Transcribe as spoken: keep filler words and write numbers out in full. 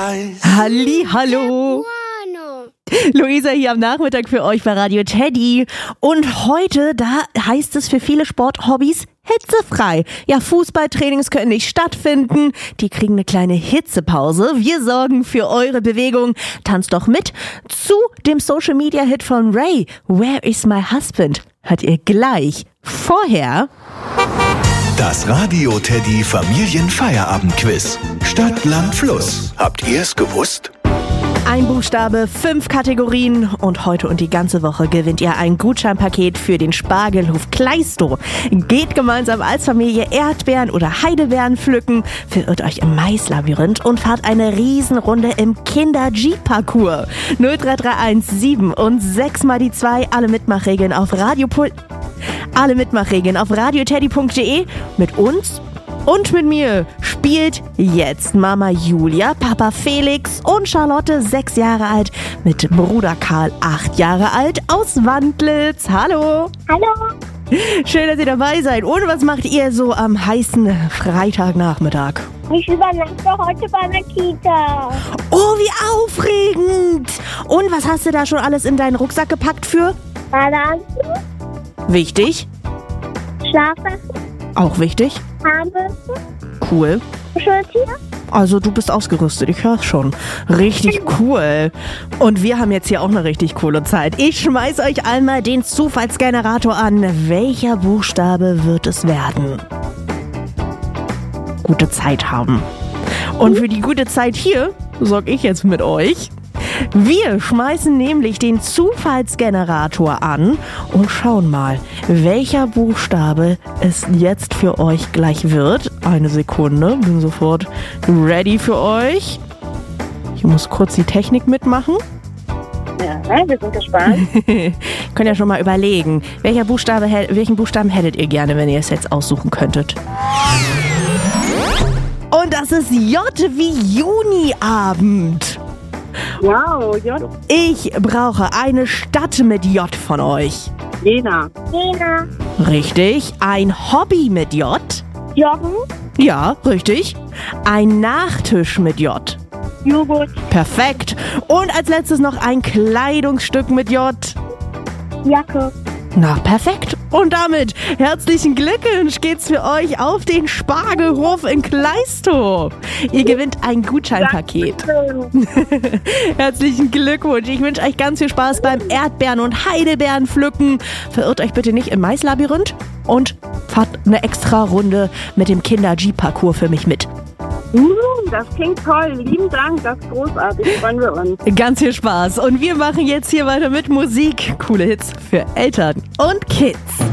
Halli, hallo. Luisa hier am Nachmittag für euch bei Radio Teddy. Und heute, da heißt es für viele Sporthobbys hitzefrei. Ja, Fußballtrainings können nicht stattfinden. Die kriegen eine kleine Hitzepause. Wir sorgen für eure Bewegung. Tanzt doch mit zu dem Social-Media-Hit von Ray. Where is my husband? Hört ihr gleich. Vorher... Das Radio Teddy Familienfeierabend-Quiz. Stadt, Land, Fluss. Habt ihr es gewusst? Ein Buchstabe, fünf Kategorien und heute und die ganze Woche gewinnt ihr ein Gutscheinpaket für den Spargelhof Kleistow. Geht gemeinsam als Familie Erdbeeren oder Heidelbeeren pflücken, verirrt euch im Maislabyrinth und fahrt eine Riesenrunde im Kinder-Jeep-Parcours. null drei drei eins sieben und sechs mal die zwei, alle Mitmachregeln auf Radiopult. Alle Mitmachregeln auf radioteddy punkt de. Mit uns und mit mir spielt jetzt Mama Julia, Papa Felix und Charlotte, sechs Jahre alt, mit Bruder Karl, acht Jahre alt, aus Wandlitz. Hallo. Hallo. Schön, dass ihr dabei seid. Und was macht ihr so am heißen Freitagnachmittag? Ich übernachte heute bei der Kita. Oh, wie aufregend. Und was hast du da schon alles in deinen Rucksack gepackt für? Badeanzug. Wichtig. Schlafsachen. Auch wichtig. Zahnbürste. Cool. Kuscheltier. Also du bist ausgerüstet, ich hör's schon. Richtig cool. Und wir haben jetzt hier auch eine richtig coole Zeit. Ich schmeiß euch einmal den Zufallsgenerator an. Welcher Buchstabe wird es werden? Gute Zeit haben. Und für die gute Zeit hier sorge ich jetzt mit euch. Wir schmeißen nämlich den Zufallsgenerator an und schauen mal, welcher Buchstabe es jetzt für euch gleich wird. Eine Sekunde, bin sofort ready für euch. Ich muss kurz die Technik mitmachen. Ja, wir sind gespannt. Könnt ihr schon mal überlegen, welcher Buchstabe, welchen Buchstaben hättet ihr gerne, wenn ihr es jetzt aussuchen könntet? Und das ist J wie Juniabend. Wow, J. Ich brauche eine Stadt mit J von euch. Jena. Jena. Richtig. Ein Hobby mit J. Joggen. Ja, richtig. Ein Nachtisch mit J. Joghurt. Perfekt. Und als letztes noch ein Kleidungsstück mit J. Jacke. Na, perfekt. Und damit herzlichen Glückwunsch geht's für euch auf den Spargelhof in Kleistow. Ihr gewinnt ein Gutscheinpaket. Herzlichen Glückwunsch. Ich wünsche euch ganz viel Spaß beim Erdbeeren- und Heidelbeeren pflücken. Verirrt euch bitte nicht im Maislabyrinth und fahrt eine extra Runde mit dem Kinder-Jeep-Parcours für mich mit. Das klingt toll. Lieben Dank, das ist großartig. Freuen wir uns. Ganz viel Spaß. Und wir machen jetzt hier weiter mit Musik. Coole Hits für Eltern und Kids.